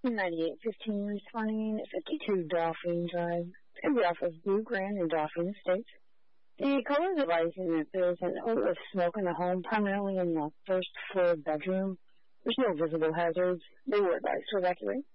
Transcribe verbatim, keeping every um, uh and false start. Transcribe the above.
ninety-eight fifteen responding fifty-two Dauphin Drive. Could be off of Blue Grand in Dauphin Estates. The caller is advising that there is an odor of smoke in the home, primarily in the first floor bedroom. There's no visible hazards. They were advised to evacuate.